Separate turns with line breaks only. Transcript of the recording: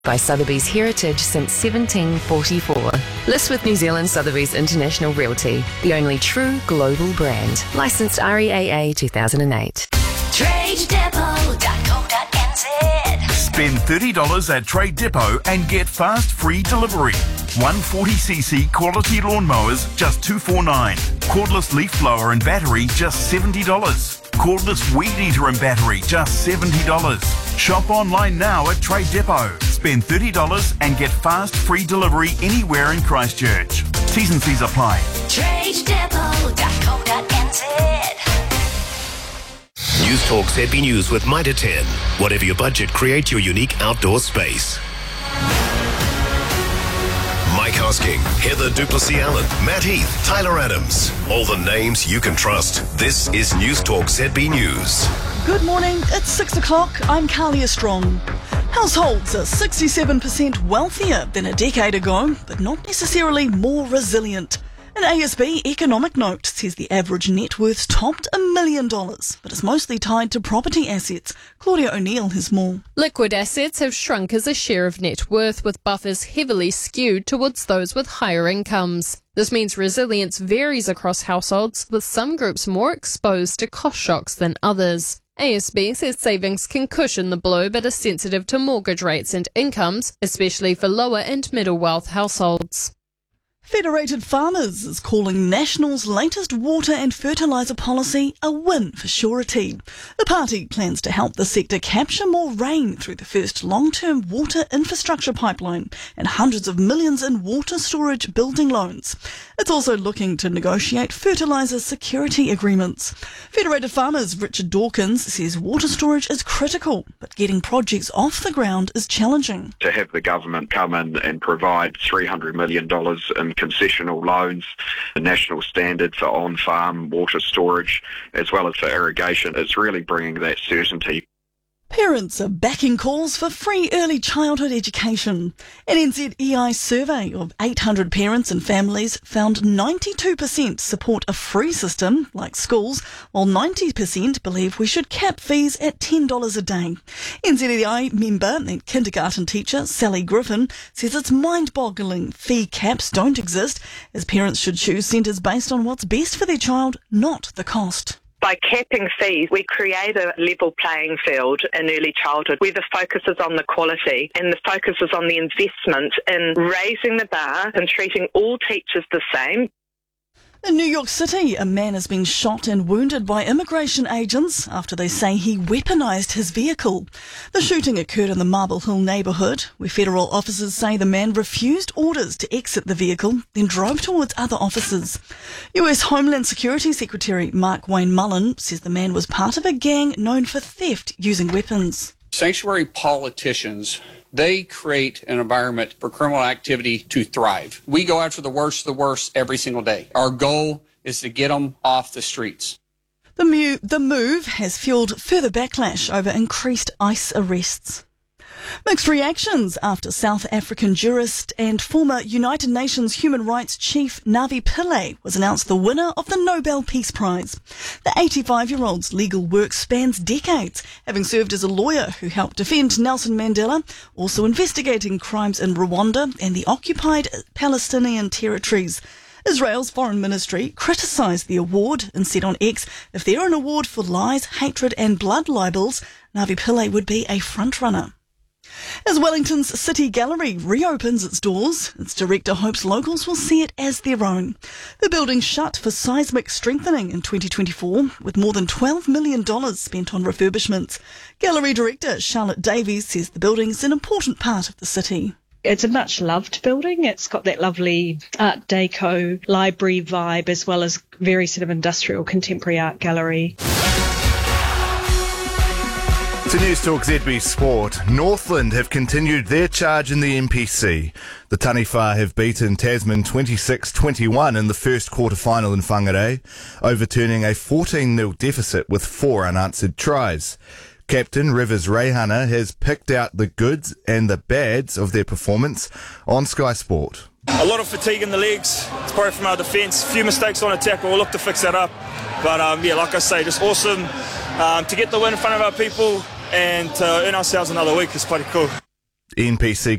by Sotheby's Heritage since 1744. List with New Zealand Sotheby's International Realty, the only true global brand. Licensed REAA 2008.
TradeDepot.co.nz.
Spend $30 at Trade Depot and get fast free delivery. 140cc quality lawnmowers, just $249. Cordless leaf blower and battery, just $70. Cordless weed eater and battery, just $70. Shop online now at Trade Depot. Spend $30 and get fast free delivery anywhere in Christchurch. T's and C's apply.
TradeDepot.co.nz.
News Talk ZB News with Mitre 10. Whatever your budget, create your unique outdoor space. Mike Hosking, Heather Duplessis-Allen, Matt Heath, Tyler Adams. All the names you can trust. This is News Talk ZB News.
Good morning, it's 6 o'clock. I'm Carlia Strong. Households are 67% wealthier than a decade ago, but not necessarily more resilient. An ASB economic note says the average net worth's topped $1 million, but it's mostly tied to property assets. Claudia O'Neill has more.
Liquid assets have shrunk as a share of net worth, with buffers heavily skewed towards those with higher incomes. This means resilience varies across households, with some groups more exposed to cost shocks than others. ASB says savings can cushion the blow but are sensitive to mortgage rates and incomes, especially for lower and middle wealth households.
Federated Farmers is calling National's latest water and fertiliser policy a win for surety. The party plans to help the sector capture more rain through the first long-term water infrastructure pipeline and hundreds of millions in water storage building loans. It's also looking to negotiate fertiliser security agreements. Federated Farmers' Richard Dawkins says water storage is critical, but getting projects off the ground is challenging.
To have the government come in and provide $300 million in concessional loans, a national standard for on-farm water storage as well as for irrigation, it's really bringing that certainty.
Parents are backing calls for free early childhood education. An NZEI survey of 800 parents and families found 92% support a free system, like schools, while 90% believe we should cap fees at $10 a day. NZEI member and kindergarten teacher Sally Griffin says it's mind-boggling fee caps don't exist, as parents should choose centres based on what's best for their child, not the cost.
By capping fees, we create a level playing field in early childhood where the focus is on the quality and the focus is on the investment in raising the bar and treating all teachers the same.
In New York City, a man has been shot and wounded by immigration agents after they say he weaponised his vehicle. The shooting occurred in the Marble Hill neighbourhood, where federal officers say the man refused orders to exit the vehicle, then drove towards other officers. US Homeland Security Secretary Mark Wayne Mullen says the man was part of a gang known for theft using weapons.
Sanctuary politicians, they create an environment for criminal activity to thrive. We go after the worst every single day. Our goal is to get them off the streets.
The move has fueled further backlash over increased ICE arrests. Mixed reactions after South African jurist and former United Nations Human Rights Chief Navi Pillay was announced the winner of the Nobel Peace Prize. The 85-year-old's legal work spans decades, having served as a lawyer who helped defend Nelson Mandela, also investigating crimes in Rwanda and the occupied Palestinian territories. Israel's foreign ministry criticised the award and said on X, if they're an award for lies, hatred and blood libels, Navi Pillay would be a frontrunner. As Wellington's City Gallery reopens its doors, its director hopes locals will see it as their own. The building shut for seismic strengthening in 2024, with more than $12 million spent on refurbishments. Gallery director Charlotte Davies says the building is an important part of the city.
It's a much loved building. It's got that lovely Art Deco library vibe as well as very sort of industrial contemporary art gallery.
To News Talk ZB Sport, Northland have continued their charge in the NPC. The Taniwha have beaten Tasman 26-21 in the first quarter-final in Whangarei, overturning a 14-0 deficit with 4 unanswered tries. Captain Rivers Reihana has picked out the goods and the bads of their performance on Sky Sport.
A lot of fatigue in the legs. It's probably from our defence. A few mistakes on attack. We'll look to fix that up. But like I say, just awesome to get the win in front of our people and to earn ourselves another week is pretty cool.
NPC